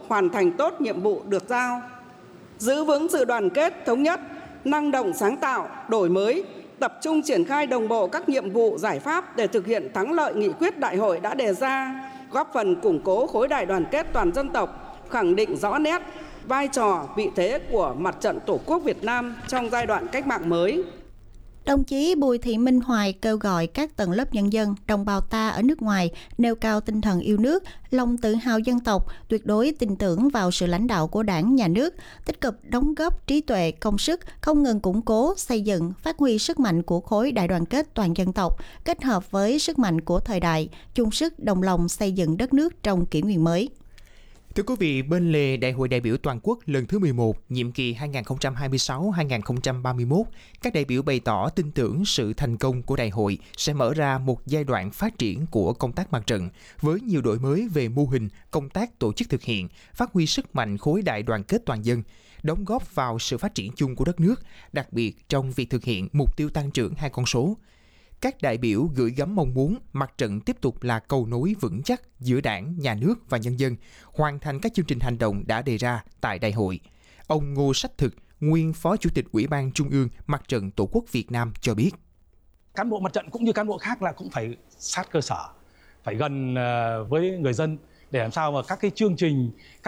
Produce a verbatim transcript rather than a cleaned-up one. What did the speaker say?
hoàn thành tốt nhiệm vụ được giao, giữ vững sự đoàn kết thống nhất, năng động sáng tạo, đổi mới, tập trung triển khai đồng bộ các nhiệm vụ giải pháp để thực hiện thắng lợi nghị quyết đại hội đã đề ra, góp phần củng cố khối đại đoàn kết toàn dân tộc, khẳng định rõ nét vai trò, vị thế của Mặt trận Tổ quốc Việt Nam trong giai đoạn cách mạng mới. Đồng chí Bùi Thị Minh Hoài kêu gọi các tầng lớp nhân dân, đồng bào ta ở nước ngoài nêu cao tinh thần yêu nước, lòng tự hào dân tộc, tuyệt đối tin tưởng vào sự lãnh đạo của Đảng, Nhà nước, tích cực đóng góp trí tuệ, công sức, không ngừng củng cố, xây dựng, phát huy sức mạnh của khối đại đoàn kết toàn dân tộc, kết hợp với sức mạnh của thời đại, chung sức đồng lòng xây dựng đất nước trong kỷ nguyên mới. Thưa quý vị, bên lề Đại hội đại biểu toàn quốc lần thứ mười một, nhiệm kỳ hai nghìn không trăm hai mươi sáu đến hai nghìn không trăm ba mươi mốt, các đại biểu bày tỏ tin tưởng sự thành công của đại hội sẽ mở ra một giai đoạn phát triển của công tác mặt trận với nhiều đổi mới về mô hình, công tác tổ chức thực hiện, phát huy sức mạnh khối đại đoàn kết toàn dân, đóng góp vào sự phát triển chung của đất nước, đặc biệt trong việc thực hiện mục tiêu tăng trưởng hai con số. Các đại biểu gửi gắm mong muốn mặt trận tiếp tục là cầu nối vững chắc giữa Đảng, Nhà nước và nhân dân, hoàn thành các chương trình hành động đã đề ra tại đại hội. Ông Ngô Sách Thực, nguyên Phó Chủ tịch Ủy ban Trung ương Mặt trận Tổ quốc Việt Nam cho biết. Cán bộ mặt trận cũng như cán bộ khác là cũng phải sát cơ sở, phải gần với người dân để làm sao mà các cái chương trình,